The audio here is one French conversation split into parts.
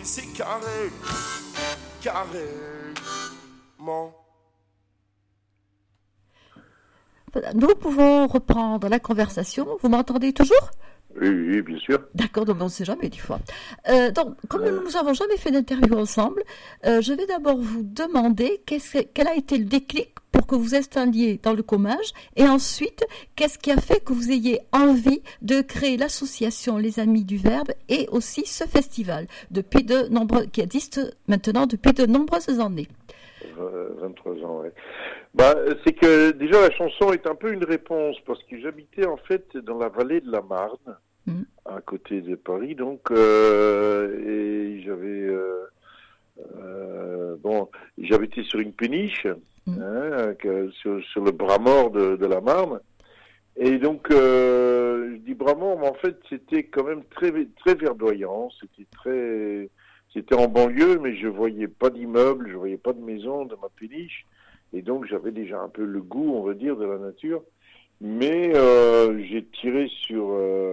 c'est carré, carrément. Voilà, nous pouvons reprendre la conversation. Vous m'entendez toujours ? Oui, bien sûr. D'accord, donc on ne sait jamais des fois. Donc, comme nous n'avons jamais fait d'interview ensemble, je vais d'abord vous demander quel a été le déclic pour que vous installiez dans le Comminges, et ensuite, qu'est-ce qui a fait que vous ayez envie de créer l'association Les Amis du Verbe et aussi ce festival qui existe maintenant depuis de nombreuses années. 23 ans, ouais. C'est que déjà la chanson est un peu une réponse parce que j'habitais en fait dans la vallée de la Marne, à côté de Paris, donc et j'habitais sur une péniche, sur le bras mort de la Marne, et donc je dis bras mort, mais en fait c'était quand même très très verdoyant, c'était en banlieue, mais je voyais pas d'immeubles, je voyais pas de maison de ma péniche. Et donc, j'avais déjà un peu le goût, on va dire, de la nature. Mais j'ai tiré sur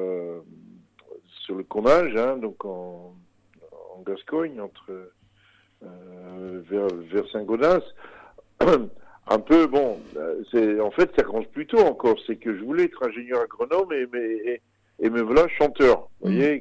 le Comminges, donc en Gascogne, vers Saint-Gaudens. Un peu, en fait, ça commence plus tôt encore. C'est que je voulais être ingénieur agronome et me voilà chanteur. Vous voyez,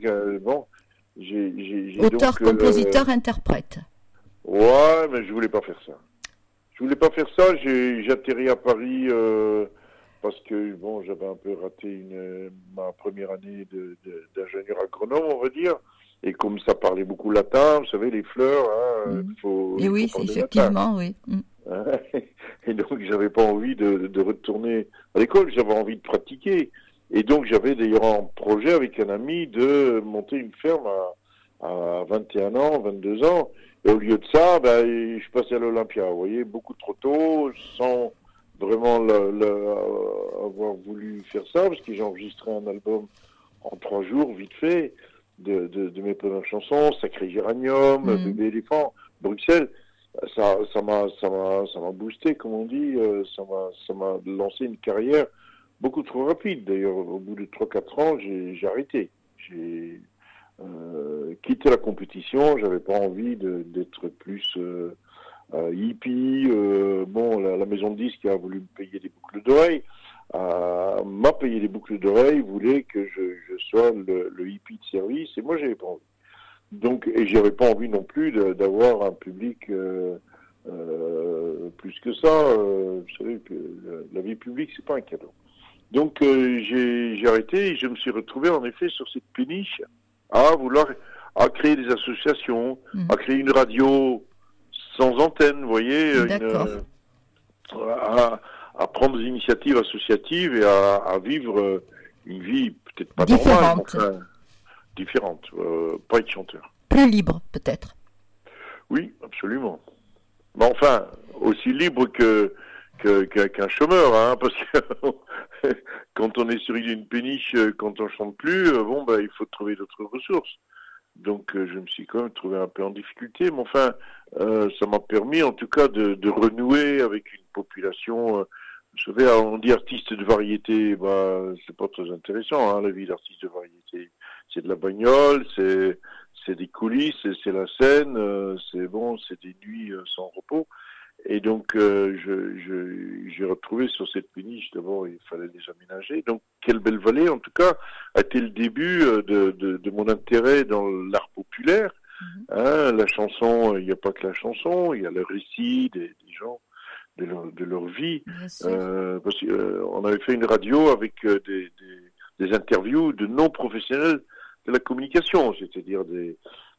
auteur, compositeur, interprète. Ouais, mais je voulais pas faire ça. J'ai atterri à Paris parce que j'avais un peu raté ma première année d'ingénieur agronome, on va dire. Et comme ça parlait beaucoup latin, vous savez, les fleurs, et oui, c'est effectivement, oui. Et donc, j'avais pas envie de retourner à l'école, j'avais envie de pratiquer. Et donc, j'avais d'ailleurs un projet avec un ami de monter une ferme à 21 ans, 22 ans. Et au lieu de ça, je passais à l'Olympia. Vous voyez, beaucoup trop tôt, sans vraiment avoir voulu faire ça, parce que j'ai enregistré un album en 3 jours, vite fait, de mes premières chansons, Sacré Géranium, Bébé éléphant, Bruxelles. Ça m'a boosté, comme on dit. Ça m'a lancé une carrière beaucoup trop rapide. D'ailleurs, au bout de 3-4 ans, j'ai arrêté. J'ai quitté la compétition. J'avais pas envie d'être plus hippie. La maison de disques a voulu me payer des boucles d'oreilles. M'a payé des boucles d'oreilles, voulait que je sois le hippie de service, et moi j'avais pas envie. Donc, et j'avais pas envie non plus d'avoir un public plus que ça. Vous savez que la vie publique, c'est pas un cadeau. Donc j'ai arrêté et je me suis retrouvé en effet sur cette péniche à créer des associations, à créer une radio sans antenne, vous voyez, à prendre des initiatives associatives et à vivre une vie peut-être pas normale, enfin, différente, pas être chanteur. Plus libre, peut-être. Oui, absolument. Mais enfin, aussi libre qu'un chômeur, parce que quand on est sur une péniche, quand on chante plus, il faut trouver d'autres ressources. Donc je me suis quand même trouvé un peu en difficulté, mais enfin, ça m'a permis en tout cas de renouer avec une population. Vous savez, on dit artiste de variété, c'est pas très intéressant, la vie d'artiste de variété. C'est de la bagnole, c'est des coulisses, c'est la scène, c'est des nuits sans repos. Et donc, j'ai retrouvé sur cette péniche, d'abord, il fallait les aménager. Donc, Quelle belle vallée, en tout cas, a été le début de mon intérêt dans l'art populaire. La chanson, il n'y a pas que la chanson, il y a le récit des gens, de leur vie. Parce qu'on avait fait une radio avec des interviews de non-professionnels de la communication, c'est-à-dire des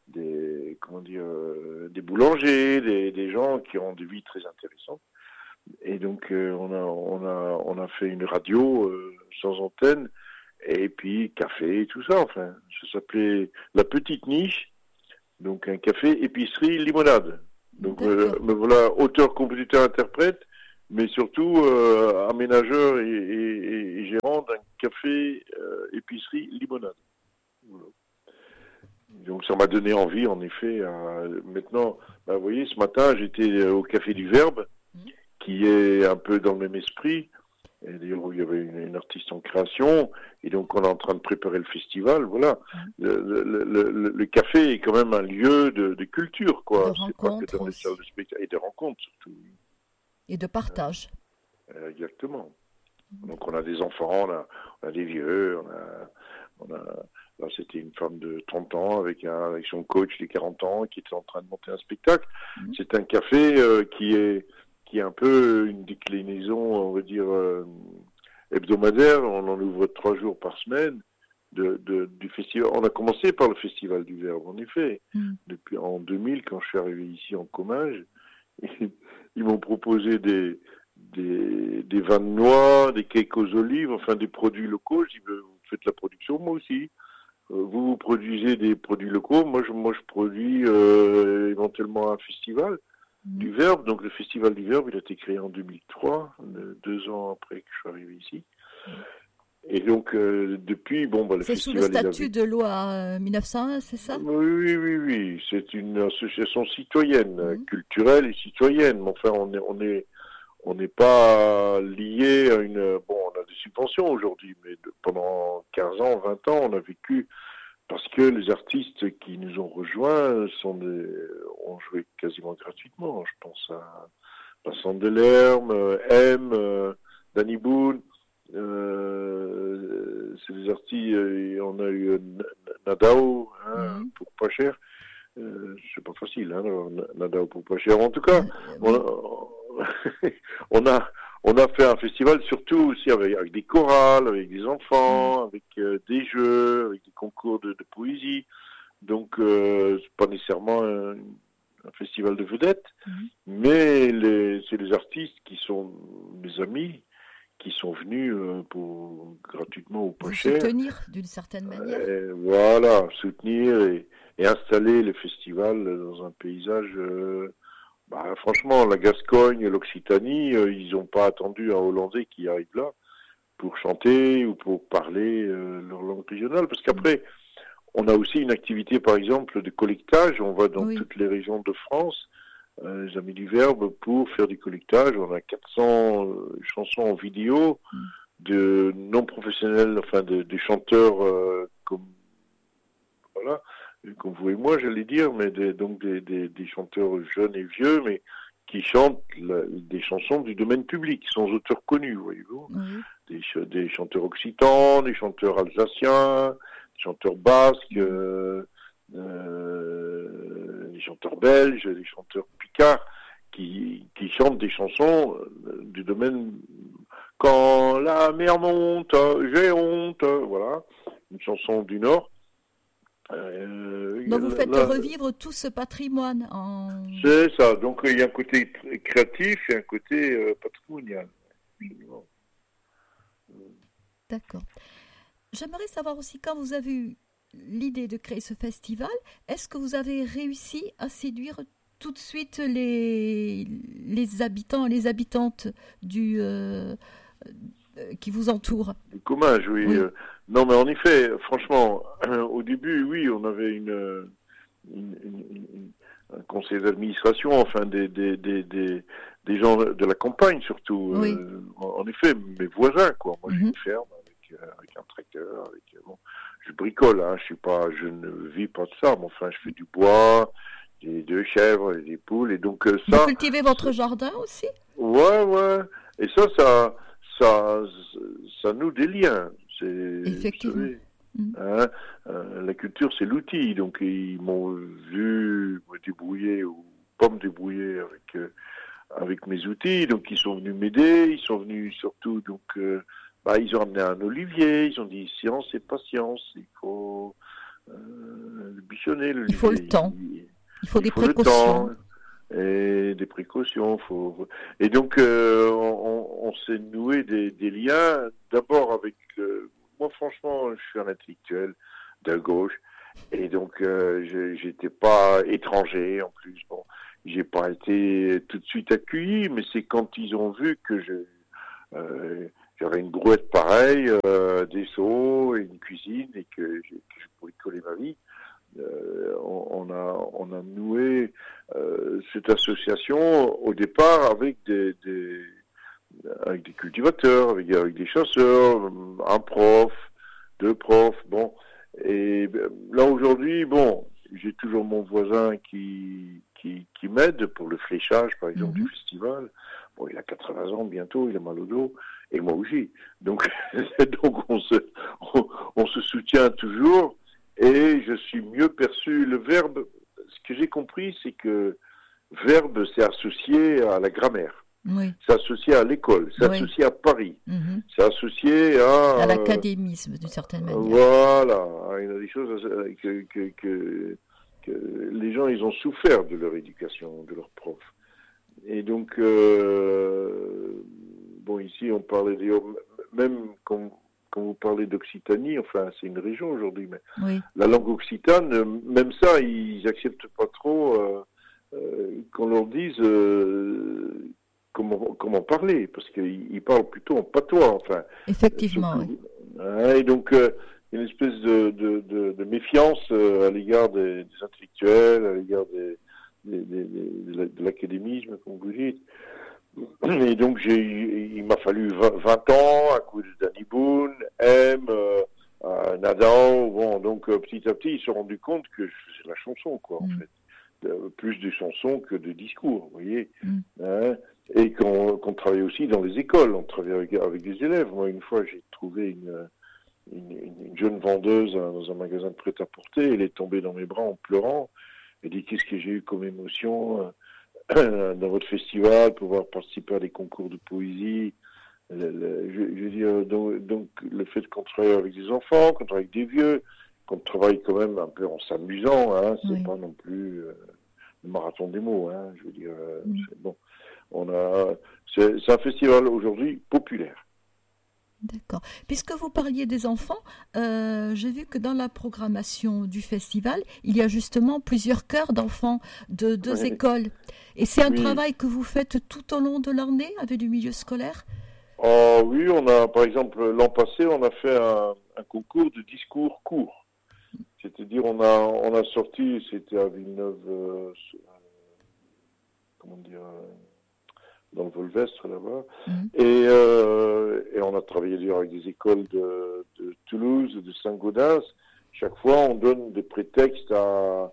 boulangers, des gens qui ont des vies très intéressantes. Et donc on a fait une radio sans antenne, et puis café et tout ça. Enfin, ça s'appelait La Petite Niche, donc un café, épicerie, limonade. Donc me voilà auteur, compositeur, interprète, mais surtout aménageur et gérant d'un café, épicerie, limonade. Voilà. Donc ça m'a donné envie, en effet. Maintenant, vous voyez, ce matin, j'étais au Café du Verbe, qui est un peu dans le même esprit. et d'ailleurs où il y avait une artiste en création, et donc on est en train de préparer le festival. Voilà, le café est quand même un lieu de culture, quoi. De C'est pas que rencontre dans les aussi. salles de spectacle et de rencontres surtout. Et de partage. Exactement. Donc on a des enfants, on a des vieux, là c'était une femme de 30 ans avec son coach de 40 ans qui était en train de monter un spectacle. C'est un café qui est un peu une déclinaison, on va dire, hebdomadaire. On en ouvre 3 jours par semaine du festival. On a commencé par le Festival du Verbe, en effet. Depuis en 2000, quand je suis arrivé ici en Comminges, ils m'ont proposé des vins de noix, des cakes aux olives, enfin des produits locaux. Je dis, vous faites la production, moi aussi. Vous produisez des produits locaux, moi je produis éventuellement un festival du Verbe. Donc le Festival du Verbe, il a été créé en 2003, 2 ans après que je suis arrivé ici. Et donc depuis, le c'est festival... sous le statut de loi 1901, c'est ça? Oui. C'est une association citoyenne, culturelle et citoyenne. Mais enfin, on n'est pas lié à une... Bon, on a des subventions aujourd'hui, mais pendant 15 ans, 20 ans, on a vécu parce que les artistes qui nous ont rejoints ont joué quasiment gratuitement. Je pense à Vincent Delerme, M, Danny Boone. C'est des artistes, on a eu Nadao, pour pas cher. C'est pas facile, Nadao pour pas cher. En tout cas, on a fait un festival surtout aussi avec des chorales, avec des enfants, avec des jeux, avec des concours de poésie. Donc, c'est pas nécessairement un festival de vedettes, mais c'est les artistes qui sont mes amis, qui sont venus gratuitement ou pas cher. Soutenir d'une certaine manière. Voilà, soutenir et installer le festival dans un paysage... franchement, la Gascogne, l'Occitanie, ils n'ont pas attendu un Hollandais qui arrive là pour chanter ou pour parler leur langue régionale. Parce qu'après, on a aussi une activité, par exemple, de collectage. On va dans toutes les régions de France, les Amis du Verbe, pour faire du collectage. On a 400 chansons en vidéo de non-professionnels, enfin des chanteurs comme vous et moi, j'allais dire, mais des chanteurs jeunes et vieux, mais qui chantent des chansons du domaine public, sans auteur connu, voyez-vous. Des chanteurs occitans, des chanteurs alsaciens, des chanteurs basques, des chanteurs belges, des chanteurs picards, qui chantent des chansons du domaine... Quand la mer monte, j'ai honte, voilà, une chanson du Nord. Donc vous faites revivre tout ce patrimoine. C'est ça, donc il y a un côté créatif et un côté patrimonial. D'accord. J'aimerais savoir aussi, quand vous avez eu l'idée de créer ce festival, est-ce que vous avez réussi à séduire tout de suite les habitants et les habitantes qui vous entourent? Du Comminges, oui. Non, mais en effet, franchement, au début, oui, on avait un conseil d'administration, enfin des gens de la campagne surtout. En effet, mes voisins, quoi. Moi, j'ai une ferme avec un tracteur, je bricole, je ne vis pas de ça, mais enfin, je fais du bois, des 2 chèvres, des poules, et donc ça. Vous cultivez votre jardin aussi? Ouais, et ça noue des liens. Effectivement. La culture, c'est l'outil. Donc, ils m'ont vu me débrouiller ou pas me débrouiller avec mes outils. Donc, ils sont venus m'aider. Ils sont venus surtout, donc, ils ont amené un olivier. Ils ont dit science et patience. Il faut bichonner l'olivier. Il faut le temps. Il faut des précautions. Et des précautions. Et donc, on s'est noué des liens, d'abord avec... Moi, franchement, je suis un intellectuel de gauche, et donc j'étais pas étranger, en plus. Bon, j'ai pas été tout de suite accueilli, mais c'est quand ils ont vu que j'avais une brouette pareille, des seaux et une cuisine, et que je pouvais coller ma vie. On a noué cette association au départ avec des avec des cultivateurs, avec des chasseurs, un prof, deux profs, bon. Et là aujourd'hui, bon, j'ai toujours mon voisin qui m'aide pour le fléchage, par exemple, du festival. Bon, il a 80 ans bientôt, il a mal au dos, et moi aussi. Donc, donc on se soutient toujours, et je suis mieux perçu. Le verbe, ce que j'ai compris, c'est que verbe, c'est associé à la grammaire. Oui. C'est associé à l'école, c'est associé à Paris, c'est associé à l'académisme d'une certaine manière. Voilà, il y a des choses que les gens ils ont souffert de leur éducation, de leurs profs. Et donc bon ici on parlait d'ailleurs même quand vous parlez d'Occitanie, enfin c'est une région aujourd'hui, mais la langue occitane, même ça ils acceptent pas trop qu'on leur dise comment parler, parce qu'ils parlent plutôt en patois, enfin. Effectivement, oui. Et donc, une espèce de méfiance à l'égard des intellectuels, à l'égard de l'académisme, comme vous dites. Et donc, il m'a fallu 20 ans, à coup de Danny Boone, M, Nadal, bon, donc petit à petit, ils se sont rendus compte que c'est la chanson, quoi, en fait. Plus de chansons que de discours, vous voyez. Hein, et qu'on travaille aussi dans les écoles, on travaille avec des élèves. Moi, une fois, j'ai trouvé une jeune vendeuse dans un magasin de prêt-à-porter, elle est tombée dans mes bras en pleurant. Elle dit, qu'est-ce que j'ai eu comme émotion dans votre festival, pouvoir participer à des concours de poésie. Je veux dire, donc le fait qu'on travaille avec des enfants, qu'on travaille avec des vieux, qu'on travaille quand même un peu en s'amusant, hein, c'est pas non plus le marathon des mots, hein, je veux dire, c'est bon. C'est un festival aujourd'hui populaire. D'accord. Puisque vous parliez des enfants, j'ai vu que dans la programmation du festival, il y a justement plusieurs chœurs d'enfants de deux écoles. Et c'est un travail que vous faites tout au long de l'année avec du milieu scolaire ? Oui, on a, par exemple, l'an passé, on a fait un concours de discours courts. C'est-à-dire, on a sorti, c'était à Villeneuve, comment dire, dans le Volvestre là-bas, et on a travaillé d'ailleurs avec des écoles de Toulouse, de Saint-Gaudens. Chaque fois, on donne des prétextes à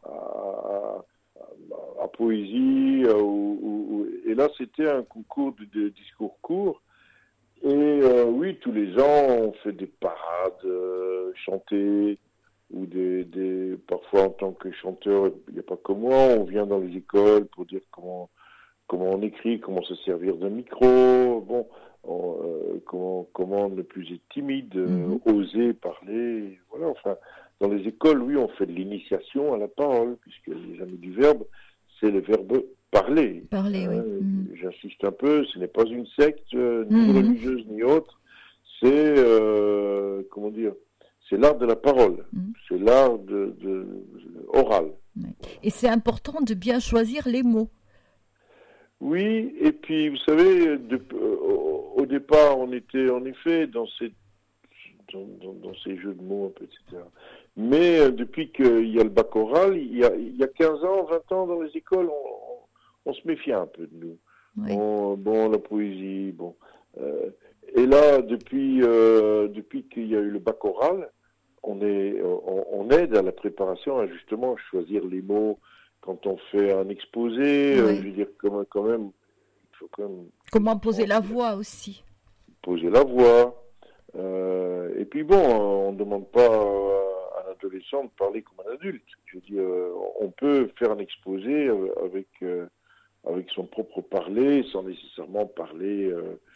poésie, et là, c'était un concours de discours courts. Et oui, tous les ans, on fait des parades chantées, ou parfois en tant que chanteur, il n'y a pas que moi, on vient dans les écoles pour dire comment on écrit, comment se servir d'un micro, bon, comment ne plus être timide, oser parler, voilà, enfin, dans les écoles, oui, on fait de l'initiation à la parole, puisque les amis du verbe, c'est le verbe parler. Parler, oui. J'insiste un peu, ce n'est pas une secte, ni religieuse, ni autre, c'est, comment dire, c'est l'art de la parole, c'est l'art oral. Et c'est important de bien choisir les mots. Oui, et puis vous savez, au départ, on était en effet dans ces jeux de mots, un peu, etc. Mais depuis qu'il y a le bac oral, il y a 15 ans, 20 ans, dans les écoles, on se méfiait un peu de nous. Oui. Bon, la poésie, bon. Et là, depuis qu'il y a eu le bac oral, on aide à la préparation, à justement choisir les mots. Quand on fait un exposé, je veux dire, quand même, il faut quand même... Comment poser la voix aussi. Poser la voix. Et puis bon, on ne demande pas à un adolescent de parler comme un adulte. Je veux dire, on peut faire un exposé avec son propre parler, sans nécessairement parler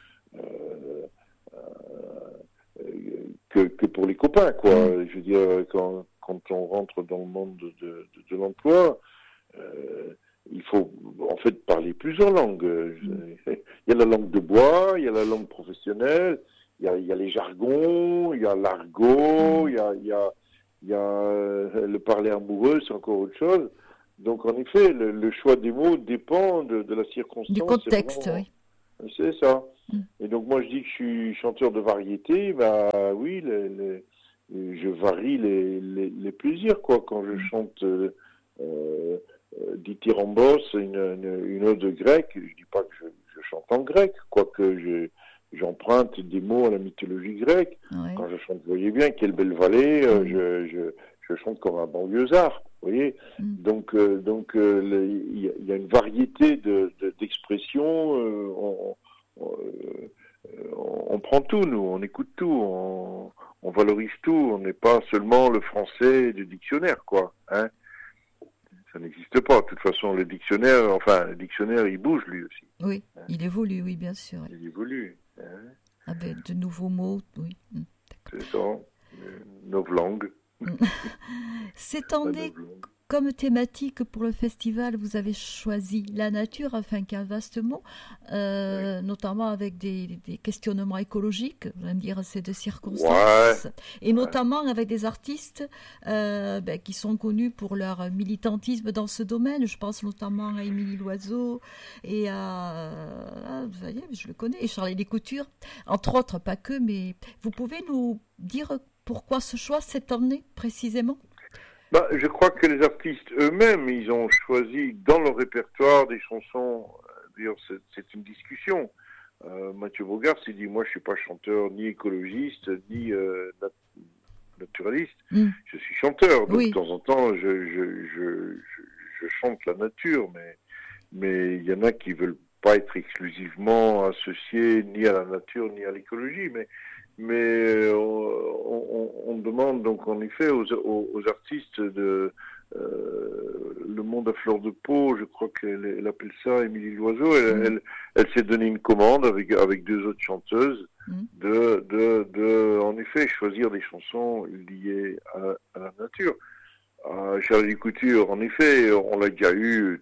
que pour les copains, quoi. Je veux dire, quand on rentre dans le monde de l'emploi, il faut en fait parler plusieurs langues. Il y a la langue de bois, il y a la langue professionnelle, il y a les jargons, il y a l'argot, il y a le parler amoureux, c'est encore autre chose. Donc en effet, le choix des mots dépend de la circonstance. Du contexte, oui. C'est ça. Et donc moi je dis que je suis chanteur de variété, bah oui, je varie les plaisirs, quoi. Quand je chante Dithyrambos, une ode grecque. Je dis pas que je chante en grec, quoique j'emprunte des mots à la mythologie grecque. Ouais. Quand je chante, vous voyez bien, quelle belle vallée, je chante comme un banlieusard, vous voyez. Donc, il y a une variété d'expressions. On prend tout, nous, on écoute tout, on valorise tout. On n'est pas seulement le français du dictionnaire, quoi. Hein. Ça n'existe pas. De toute façon, le dictionnaire, il bouge lui aussi. Oui, il évolue, oui, bien sûr. Il évolue. Hein. Avec de nouveaux mots, oui. C'est ça, nos langues. Cette année, comme thématique pour le festival, vous avez choisi la nature, afin qu'un vaste mot, notamment avec des questionnements écologiques, vous allez me dire, c'est de circonstances, et notamment avec des artistes qui sont connus pour leur militantisme dans ce domaine. Je pense notamment à Émilie Loiseau et vous voyez, je le connais, et Charlie Descoutures, entre autres, pas que, mais vous pouvez nous dire pourquoi ce choix cette année précisément? Je crois que les artistes eux-mêmes, ils ont choisi dans leur répertoire des chansons. D'ailleurs, c'est une discussion. Mathieu Bogart s'est dit, moi, je suis pas chanteur ni écologiste ni naturaliste. Je suis chanteur. Donc, de temps en temps, je chante la nature, mais il y en a qui veulent pas être exclusivement associés ni à la nature ni à l'écologie, mais on demande donc en effet aux artistes de Le Monde à fleur de peau, je crois qu'elle appelle ça, Émilie Loiseau, elle s'est donné une commande avec deux autres chanteuses de en effet choisir des chansons liées à la nature. Charlie Descoutures, en effet, on l'a déjà eu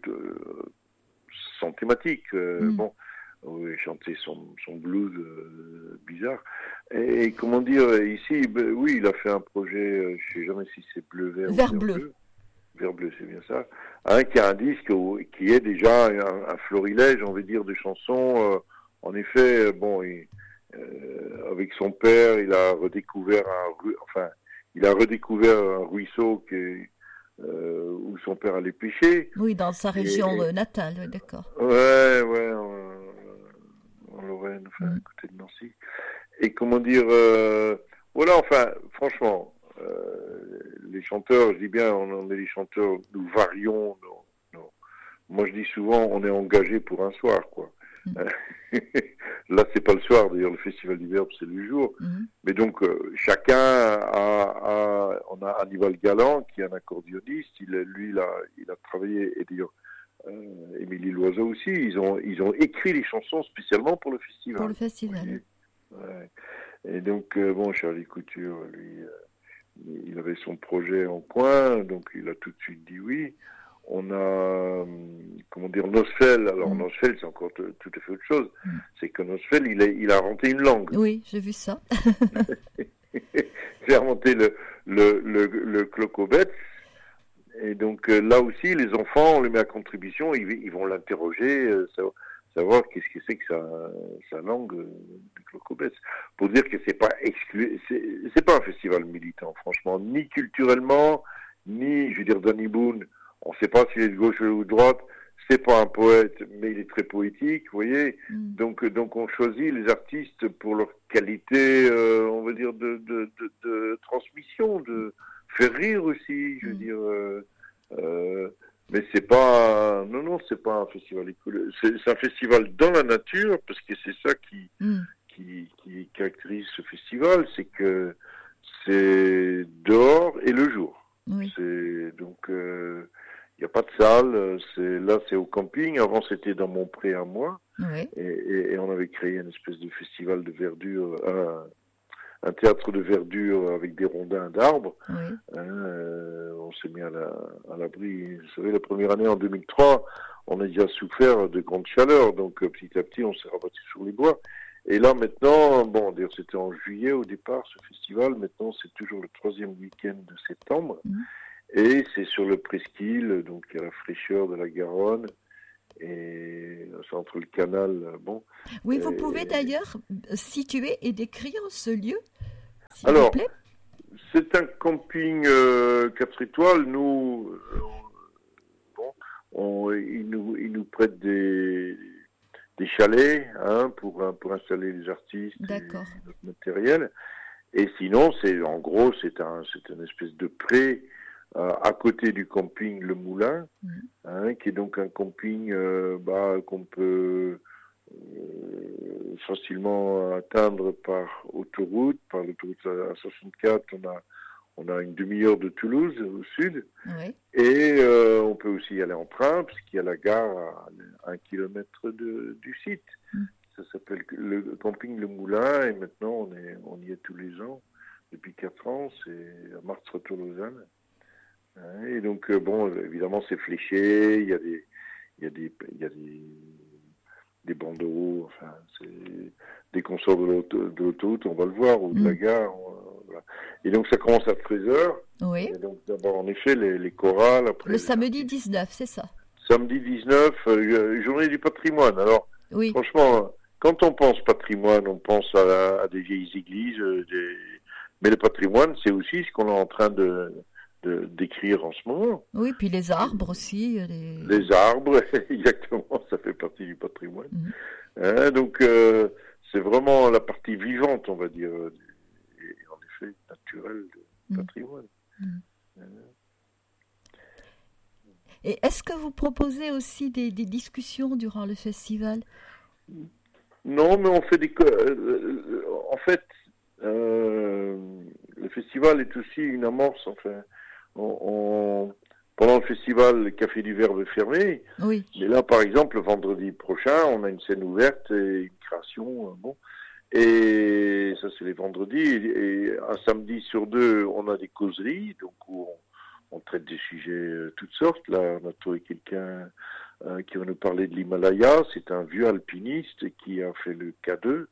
sans thématique. Oui, chanter son blues bizarre. Et comment dire, ici, oui, il a fait un projet, je sais jamais si c'est vert bleu. Vert bleu, c'est bien ça. Qui a un disque qui est déjà un florilège, on veut dire, de chansons. En effet, avec son père, il a redécouvert un ruisseau où son père allait pêcher. Oui, dans sa région natale, oui, d'accord. Ouais, en Lorraine, à côté de Nancy. Et comment dire, franchement, les chanteurs, je dis bien, on est des chanteurs, nous varions. Moi, je dis souvent, on est engagé pour un soir, quoi. Là, c'est pas le soir, d'ailleurs, le Festival du Verbe, c'est le jour. Mais donc, chacun on a Hannibal Galland, qui est un accordéoniste, il a travaillé, et d'ailleurs, Émilie Loiseau aussi, ils ont écrit les chansons spécialement pour le festival. Pour le festival. Ouais. Et donc, Charlie Descoutures, lui, il avait son projet en coin, donc il a tout de suite dit oui. On a, Nosfell. Alors, Nosfell, c'est encore tout à fait autre chose. C'est que Nosfell, il a inventé une langue. Oui, j'ai vu ça. Il a inventé le clocobets. Et donc, là aussi, les enfants, on les met à contribution, ils vont l'interroger, savoir qu'est-ce que c'est que sa langue du clocobets. Pour dire que c'est pas un festival militant, franchement, ni culturellement, ni, je veux dire, Danny Boone, on ne sait pas s'il est de gauche ou de droite, c'est pas un poète, mais il est très poétique, vous voyez. Donc on choisit les artistes pour leur qualité, on va dire, de transmission, de faire rire aussi, je veux dire. Mais c'est pas, c'est pas un festival écologique. C'est un festival dans la nature, parce que c'est ça qui caractérise ce festival, c'est que c'est dehors et le jour. Oui. Donc il n'y a pas de salle, c'est au camping. Avant, c'était dans mon pré à moi. Oui. Et on avait créé une espèce de festival de verdure, un théâtre de verdure avec des rondins d'arbres. Oui. On s'est mis à l'abri. Vous savez, la première année, en 2003, on a déjà souffert de grande chaleur. Donc, petit à petit, on s'est rabattu sur les bois. Et là, maintenant, d'ailleurs, c'était en juillet au départ, ce festival. Maintenant, c'est toujours le 3e week-end de septembre. Et c'est sur le presqu'île, donc il y a la fraîcheur de la Garonne, et c'est entre le canal, Oui, vous pouvez d'ailleurs situer et décrire ce lieu, s'il vous plaît. C'est un camping 4 étoiles. Nous, ils nous prêtent des chalets pour installer les artistes et D'accord. notre matériel. Et sinon, c'est une espèce de pré à côté du camping Le Moulin, qui est donc un camping qu'on peut facilement atteindre par l'autoroute A64. On a une demi-heure de Toulouse au sud, Oui. et on peut aussi y aller en train puisqu'il y a la gare à 1 kilomètre du site. Ça s'appelle le camping Le Moulin, et maintenant on y est tous les ans depuis 4 ans. C'est à Martres-sur-Lausanne. Et donc évidemment c'est fléché. Il y a des bandeaux. Enfin, c'est dès qu'on sort de l'autoroute, on va le voir, ou de la gare. Voilà. Et donc ça commence à 13h. Oui. Et donc d'abord en effet les chorales. Après, Le samedi 19, c'est ça. Samedi 19, journée du patrimoine. Alors Oui. franchement, quand on pense patrimoine, on pense à des vieilles églises, mais le patrimoine, c'est aussi ce qu'on est en train d'écrire en ce moment. Oui, puis les arbres aussi. Les arbres, exactement, ça fait partie du patrimoine. Donc, c'est vraiment la partie vivante, on va dire, et en effet naturelle du patrimoine. Et est-ce que vous proposez aussi des discussions durant le festival? Non, mais on fait en fait, le festival est aussi une amorce. Enfin, pendant le festival, le Café du Verbe est fermé. Oui. Mais là, par exemple, le vendredi prochain, on a une scène ouverte et une création. Et ça, c'est les vendredis. Et un samedi sur 2, on a des causeries, donc où on traite des sujets toutes sortes. Là, on a trouvé quelqu'un qui va nous parler de l'Himalaya. C'est un vieux alpiniste qui a fait le K2,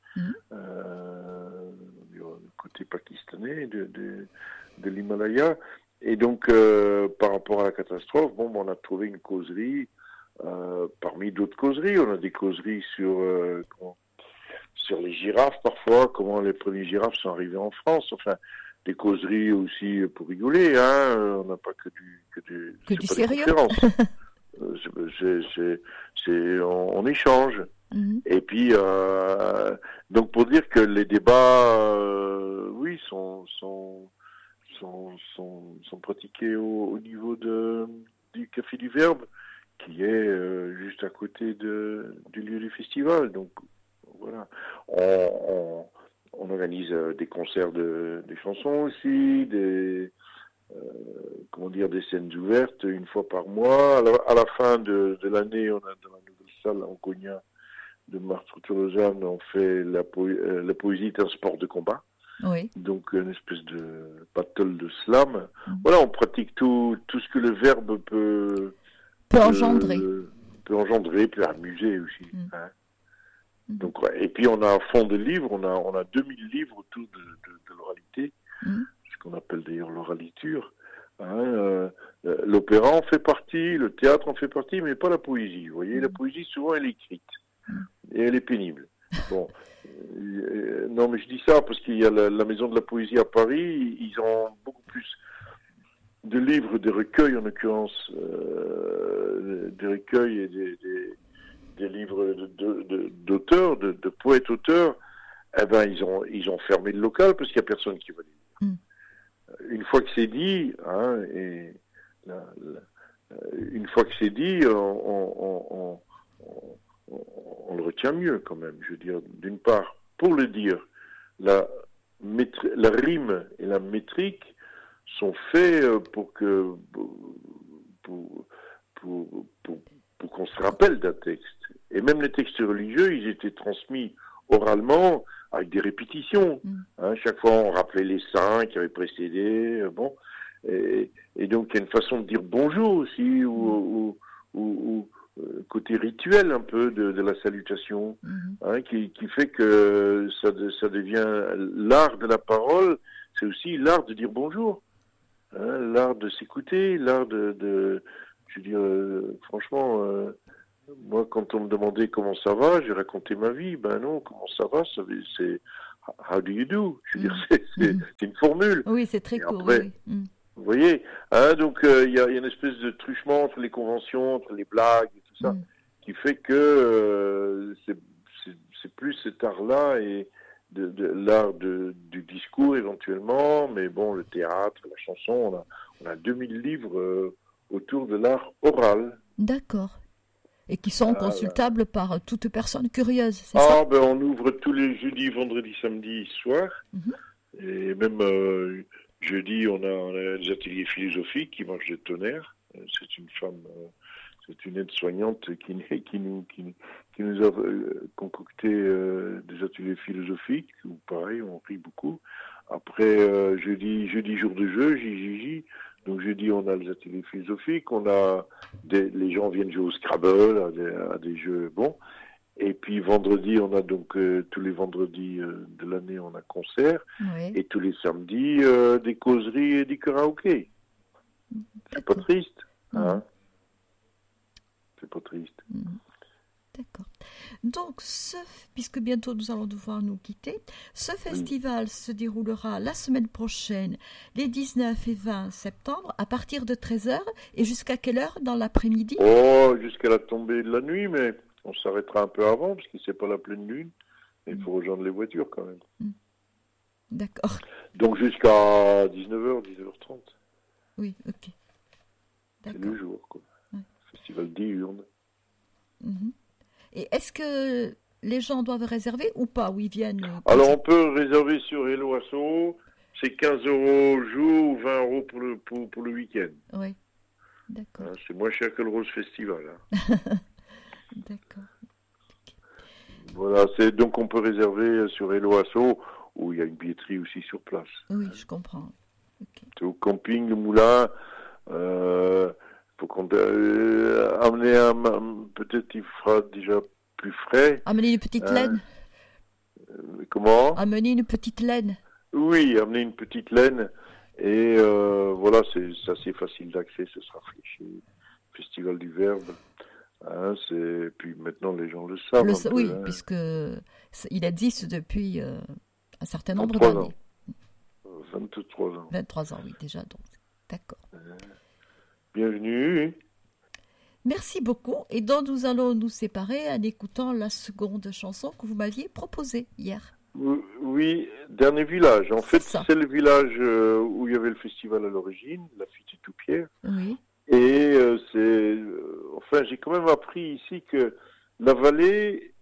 du côté pakistanais de l'Himalaya. Et donc, par rapport à la catastrophe, on a trouvé une causerie parmi d'autres causeries. On a des causeries sur les girafes parfois, comment les premiers girafes sont arrivés en France. Enfin, des causeries aussi pour rigoler. On n'a pas que du sérieux. On échange. Et puis, donc pour dire que les débats, oui, sont pratiqués au niveau du Café du Verbe, qui est juste à côté du lieu du festival. Donc voilà, on organise des concerts de chansons aussi, des scènes ouvertes une fois par mois. À la fin de l'année, on a dans la nouvelle salle en Cognac de Martres-sur-Lausanne, on fait la poésie est un sport de combat. Oui. Donc une espèce de battle de slam. Voilà, on pratique tout ce que le verbe peut engendrer. Peut amuser aussi. Donc, et puis on a un fonds de livres, on a 2000 livres autour de l'oralité, ce qu'on appelle d'ailleurs l'oraliture. L'opéra en fait partie, le théâtre en fait partie, mais pas la poésie. Vous voyez, la poésie souvent elle est écrite et elle est pénible. Bon, non, mais je dis ça parce qu'il y a la Maison de la Poésie à Paris, ils ont beaucoup plus de livres, des recueils en l'occurrence, des recueils et des livres d'auteurs, de poètes-auteurs. Eh ben, ils ont fermé le local parce qu'il n'y a personne qui va les lire. Une fois que c'est dit, une fois que c'est dit, on le retient mieux quand même. Je veux dire, d'une part, pour le dire, la rime et la métrique sont faits pour qu'on se rappelle d'un texte. Et même les textes religieux, ils étaient transmis oralement avec des répétitions. Chaque fois, on rappelait les saints qui avaient précédé. Et donc, il y a une façon de dire bonjour aussi, ou côté rituel un peu de la salutation, qui fait que ça devient l'art de la parole. C'est aussi l'art de dire bonjour, l'art de s'écouter, l'art je veux dire, franchement, moi, quand on me demandait comment ça va, j'ai raconté ma vie. Ben non, comment ça va, c'est how do you do. Je veux dire, c'est une formule. Oui, c'est très court. Après, oui. Vous voyez, hein, donc il y a une espèce de truchement entre les conventions, entre les blagues et tout ça, qui fait que c'est plus cet art-là et de l'art du discours éventuellement, mais bon, le théâtre, la chanson, on a 2000 livres autour de l'art oral. D'accord. Et qui sont consultables par toute personne curieuse, c'est ça? Ben on ouvre tous les jeudis, vendredis, samedis soir. Et même jeudi, on a des ateliers philosophiques qui marchent de tonnerre. C'est une femme, c'est une aide-soignante qui nous a concocté des ateliers philosophiques, où pareil, on rit beaucoup. Après, jeudi, jour de jeu, JJJ. Donc jeudi, on a les ateliers philosophiques, les gens viennent jouer au Scrabble, à des jeux bons. Et puis vendredi, on a donc tous les vendredis de l'année, on a concert. Oui. Et tous les samedis, des causeries et des karaokés. C'est pas triste, hein? C'est pas triste. D'accord. Donc, puisque bientôt nous allons devoir nous quitter, ce festival se déroulera la semaine prochaine, les 19 et 20 septembre, à partir de 13h, et jusqu'à quelle heure dans l'après-midi? Oh, jusqu'à la tombée de la nuit, mais on s'arrêtera un peu avant, parce que c'est pas la pleine lune. Il faut rejoindre les voitures quand même. D'accord. Donc jusqu'à 19h, 19h30. Oui, ok. C'est le jour, quoi. Festival diurne. Et est-ce que les gens doivent réserver ou pas, ou ils viennent Alors on peut réserver sur Hello Asso, c'est 15 € jour ou 20 € pour le week-end. Oui, d'accord. Hein, c'est moins cher que le Rose Festival. Hein. D'accord. Voilà, donc on peut réserver sur Hello Asso, où il y a une billetterie aussi sur place. Oui, je comprends. Okay. C'est au camping, le moulin. Faut qu'on amener peut-être il fera déjà plus frais. Amener une petite laine. Comment? Amener une petite laine. Oui, amener une petite laine. Et voilà, c'est assez facile d'accès, ce sera fléché. Festival du Verbe. Hein, puis maintenant les gens le savent. Oui, hein. puisque il existe depuis un certain nombre d'années. 23 ans. 23 ans, oui, déjà, donc. D'accord. Bienvenue. Merci beaucoup. Et donc, nous allons nous séparer en écoutant la seconde chanson que vous m'aviez proposée hier. Oui, Dernier Village. En fait, c'est le village où il y avait le festival à l'origine, la Fuite et Toupierre. Oui. Et enfin, j'ai quand même appris ici que la vallée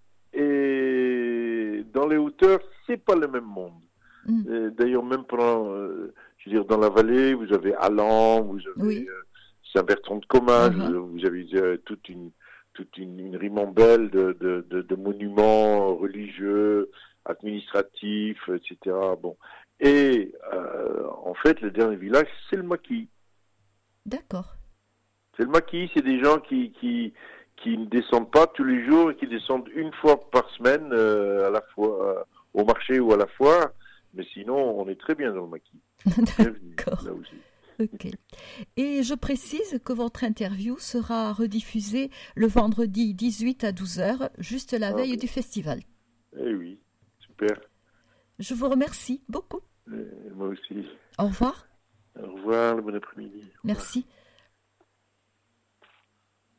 et dans les hauteurs, c'est pas le même monde. D'ailleurs, même pendant, je veux dire, dans la vallée, vous avez Allan, vous avez Saint-Bertrand-de-Comminges, vous avez toute une ribambelle de monuments religieux, administratifs, etc. Bon. Et en fait, le dernier village, c'est le maquis. D'accord. C'est le maquis, c'est des gens qui ne descendent pas tous les jours et qui descendent une fois par semaine à la fois au marché ou à la foire. Mais sinon, on est très bien dans le maquis. D'accord. Là aussi. Ok. Et je précise que votre interview sera rediffusée le vendredi 18 à 12h, juste la veille du festival. Eh oui, super. Je vous remercie beaucoup. Moi aussi. Au revoir. Au revoir, le bon après-midi. Merci.